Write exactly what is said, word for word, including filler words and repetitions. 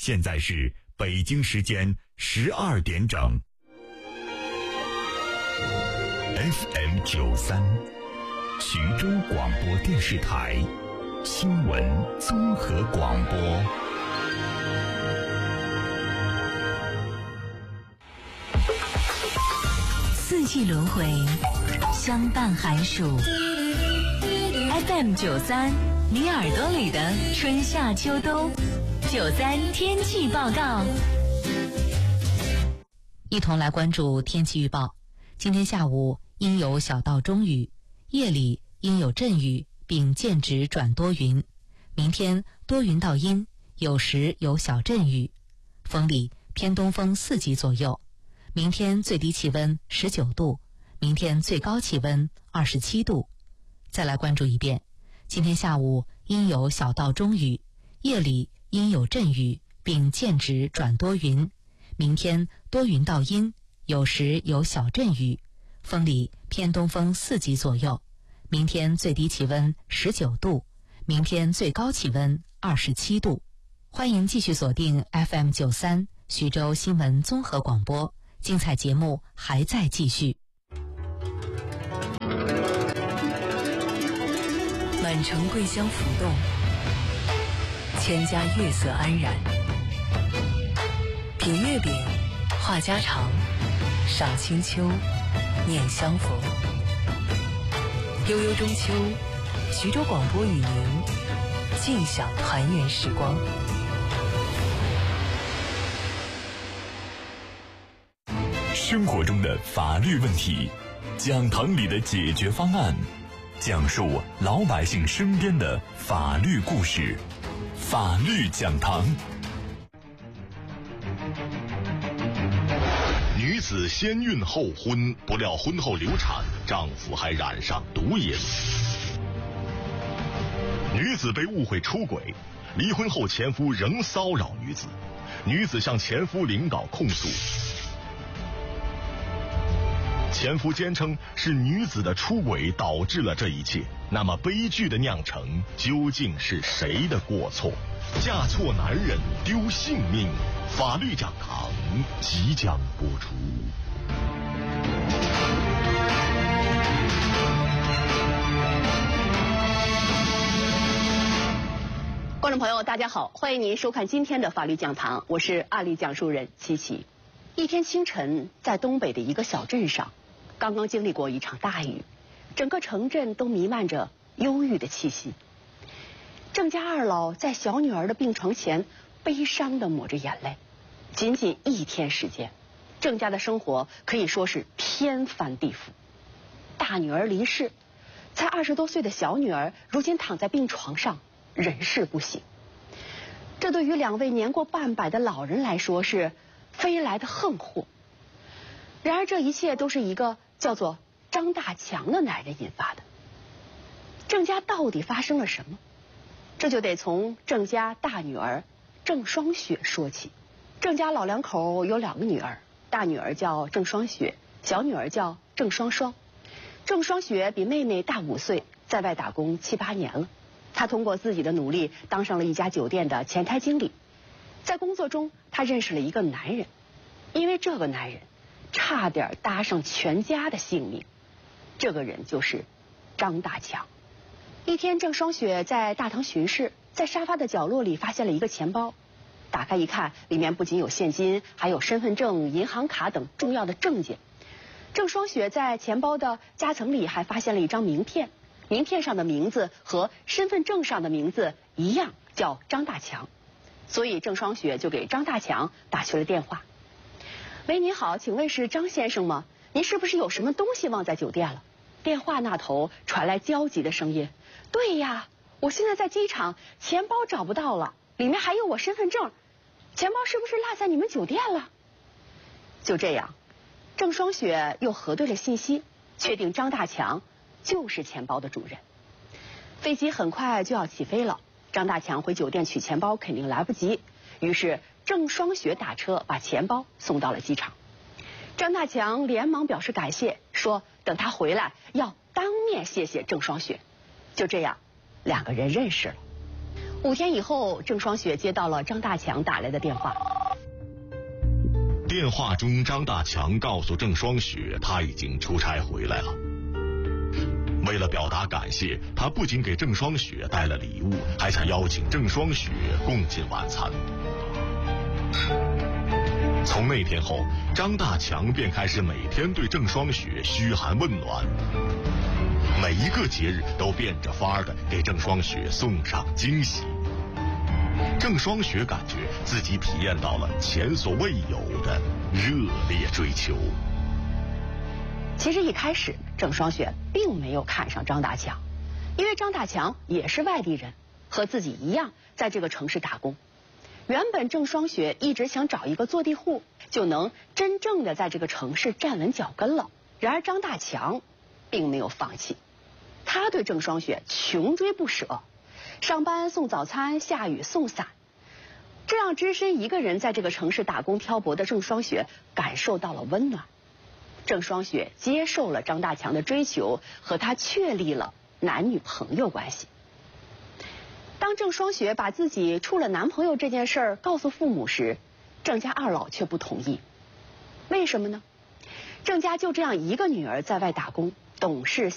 现在是北京时间十二点整。F M 九三，徐州广播电视台新闻综合广播。 四季轮回，相伴寒暑。F M 九三，你耳朵里的春夏秋冬。九三天气报告，一同来关注天气预报。今天下午阴有小到中雨，夜里阴有阵雨，并间止转多云。明天多云到阴，有时有小阵雨，风力偏东风四级左右。明天最低气温十九度，明天最高气温二十七度。再来关注一遍，今天下午阴有小到中雨，夜里阴有阵雨，并间止转多云。明天多云到阴，有时有小阵雨，风力偏东风四级左右。明天最低气温十九度，明天最高气温二十七度。欢迎继续锁定 F M 九三徐州新闻综合广播，精彩节目还在继续。 满城桂香浮动，千家月色安然。品月饼，话家常，赏清秋，念相逢。悠悠中秋，徐州广播与您尽享团圆时光。 生活中的法律问题，讲堂里的解决方案，讲述老百姓身边的法律故事。法律讲堂。女子先孕后婚，不料婚后流产，丈夫还染上毒瘾。女子被误会出轨，离婚后前夫仍骚扰女子，女子向前夫领导控诉。前夫坚称是女子的出轨导致了这一切，那么悲剧的酿成究竟是谁的过错？嫁错男人丢性命，法律讲堂即将播出。 观众朋友大家好，欢迎您收看今天的法律讲堂，我是案例讲述人琪琪。一天清晨，在东北的一个小镇上，刚刚经历过一场大雨，整个城镇都弥漫着忧郁的气息。郑家二老在小女儿的病床前悲伤地抹着眼泪。仅仅一天时间，郑家的生活可以说是天翻地覆。大女儿离世，才二十多岁的小女儿如今躺在病床上，人事不省。这对于两位年过半百的老人来说是飞来的横祸。然而这一切都是一个叫做张大强的男人引发的。郑家到底发生了什么？这就得从郑家大女儿郑双雪说起。郑家老两口有两个女儿，大女儿叫郑双雪，小女儿叫郑双双。郑双雪比妹妹大五岁，在外打工七八年了。她通过自己的努力当上了一家酒店的前台经理。在工作中，她认识了一个男人，因为这个男人差点搭上全家的性命。这个人就是张大强。一天，郑双雪在大堂巡视，在沙发的角落里发现了一个钱包。打开一看，里面不仅有现金，还有身份证、银行卡等重要的证件。郑双雪在钱包的夹层里还发现了一张名片，名片上的名字和身份证上的名字一样，叫张大强。所以郑双雪就给张大强打去了电话。喂，您好，请问是张先生吗？您是不是有什么东西忘在酒店了？电话那头传来焦急的声音。对呀，我现在在机场，钱包找不到了，里面还有我身份证，钱包是不是落在你们酒店了？就这样，郑双雪又核对了信息，确定张大强就是钱包的主人。飞机很快就要起飞了，张大强回酒店取钱包肯定来不及，于是郑双雪打车把钱包送到了机场。张大强连忙表示感谢，说等他回来要当面谢谢郑双雪。就这样，两个人认识了。 五天以后，郑双雪接到了张大强打来的电话。 电话中，张大强告诉郑双雪，他已经出差回来了。为了表达感谢，他不仅给郑双雪带了礼物，还想邀请郑双雪共进晚餐。从那天后，张大强便开始每天对郑双雪嘘寒问暖，每一个节日都变着法儿的给郑双雪送上惊喜。郑双雪感觉自己体验到了前所未有的热烈追求。 其实一开始，郑双雪并没有看上张大强，因为张大强也是外地人，和自己一样在这个城市打工。原本郑双雪一直想找一个坐地户，就能真正的在这个城市站稳脚跟了。然而张大强并没有放弃，他对郑双雪穷追不舍，上班送早餐，下雨送伞，这让只身一个人在这个城市打工漂泊的郑双雪感受到了温暖。郑双雪接受了张大强的追求，和他确立了男女朋友关系。当郑双雪把自己处了男朋友这件事儿告诉父母时，郑家二老却不同意。为什么呢？郑家就这样一个女儿在外打工，懂事